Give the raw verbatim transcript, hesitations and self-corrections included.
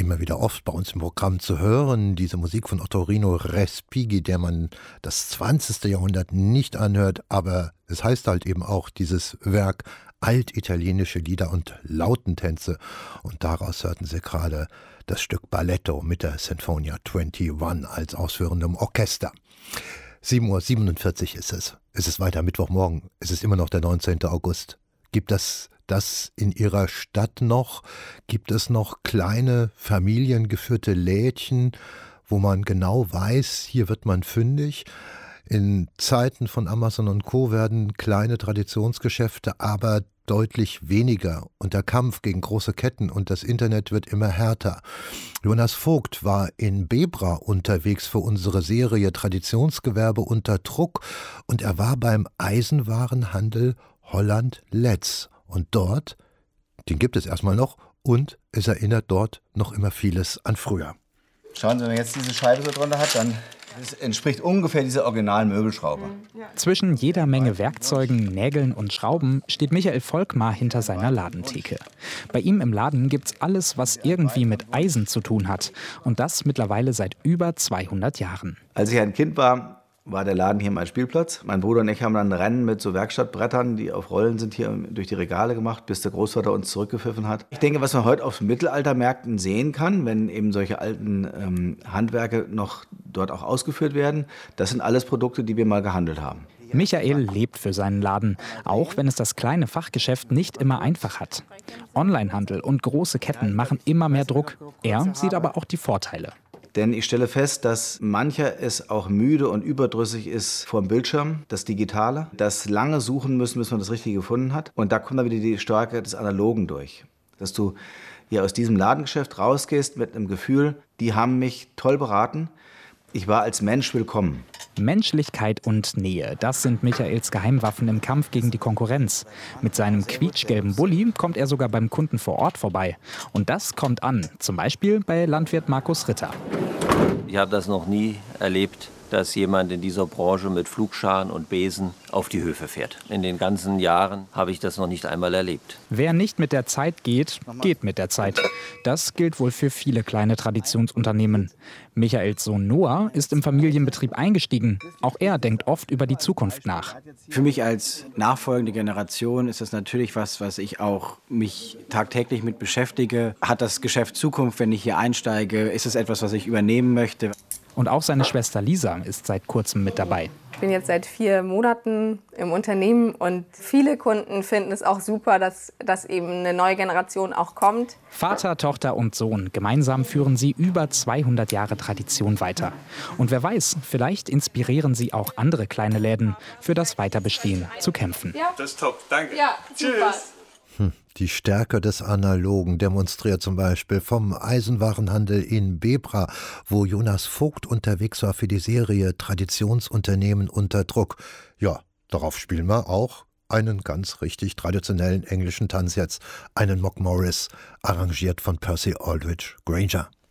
immer wieder oft bei uns im Programm zu hören. Diese Musik von Ottorino Respighi, der man das zwanzigste Jahrhundert nicht anhört, aber es heißt halt eben auch dieses Werk altitalienische Lieder und Lautentänze. Und daraus hörten Sie gerade das Stück Balletto mit der Sinfonia einundzwanzig als ausführendem Orchester. sieben Uhr siebenundvierzig ist es. Es ist weiter Mittwochmorgen. Es ist immer noch der neunzehnte August. Gibt es das in Ihrer Stadt noch? Gibt es noch kleine familiengeführte Lädchen, wo man genau weiß, hier wird man fündig? In Zeiten von Amazon und Co. werden kleine Traditionsgeschäfte aber deutlich weniger und der Kampf gegen große Ketten und das Internet wird immer härter. Jonas Vogt war in Bebra unterwegs für unsere Serie Traditionsgewerbe unter Druck und er war beim Eisenwarenhandel Holland Letz. Und dort, den gibt es erstmal noch und es erinnert dort noch immer vieles an früher. Schauen Sie, wenn man jetzt diese Scheibe so drunter hat, dann das entspricht ungefähr dieser originalen Möbelschraube. Zwischen jeder Menge Werkzeugen, Nägeln und Schrauben steht Michael Volkmar hinter seiner Ladentheke. Bei ihm im Laden gibt's alles, was irgendwie mit Eisen zu tun hat. Und das mittlerweile seit über zweihundert Jahren. Als ich ein Kind war, war der Laden hier mein Spielplatz. Mein Bruder und ich haben dann ein Rennen mit so Werkstattbrettern, die auf Rollen sind, hier durch die Regale gemacht, bis der Großvater uns zurückgepfiffen hat. Ich denke, was man heute auf Mittelaltermärkten sehen kann, wenn eben solche alten ähm, Handwerke noch dort auch ausgeführt werden, das sind alles Produkte, die wir mal gehandelt haben. Michael lebt für seinen Laden, auch wenn es das kleine Fachgeschäft nicht immer einfach hat. Onlinehandel und große Ketten machen immer mehr Druck. Er sieht aber auch die Vorteile. Denn ich stelle fest, dass mancher es auch müde und überdrüssig ist vor dem Bildschirm, das Digitale. Das lange Suchen müssen, bis man das Richtige gefunden hat. Und da kommt dann wieder die Stärke des Analogen durch. Dass du hier aus diesem Ladengeschäft rausgehst mit einem Gefühl, die haben mich toll beraten. Ich war als Mensch willkommen. Menschlichkeit und Nähe, das sind Michaels Geheimwaffen im Kampf gegen die Konkurrenz. Mit seinem quietschgelben Bulli kommt er sogar beim Kunden vor Ort vorbei. Und das kommt an, zum Beispiel bei Landwirt Markus Ritter. Ich habe das noch nie erlebt, dass jemand in dieser Branche mit Pflugscharen und Besen auf die Höfe fährt. In den ganzen Jahren habe ich das noch nicht einmal erlebt. Wer nicht mit der Zeit geht, geht mit der Zeit. Das gilt wohl für viele kleine Traditionsunternehmen. Michaels Sohn Noah ist im Familienbetrieb eingestiegen. Auch er denkt oft über die Zukunft nach. Für mich als nachfolgende Generation ist das natürlich was, was ich auch mich tagtäglich mit beschäftige. Hat das Geschäft Zukunft, wenn ich hier einsteige? Ist es etwas, was ich übernehmen möchte? Und auch seine Schwester Lisa ist seit kurzem mit dabei. Ich bin jetzt seit vier Monaten im Unternehmen und viele Kunden finden es auch super, dass, dass eben eine neue Generation auch kommt. Vater, Tochter und Sohn, gemeinsam führen sie über zweihundert Jahre Tradition weiter. Und wer weiß, vielleicht inspirieren sie auch andere kleine Läden, für das Weiterbestehen zu kämpfen. Ja. Das ist top, danke. Ja, super. Hm. Die Stärke des Analogen demonstriert zum Beispiel vom Eisenwarenhandel in Bebra, wo Jonas Vogt unterwegs war für die Serie Traditionsunternehmen unter Druck. Ja, darauf spielen wir auch einen ganz richtig traditionellen englischen Tanz jetzt, einen Mock Morris, arrangiert von Percy Aldridge Granger.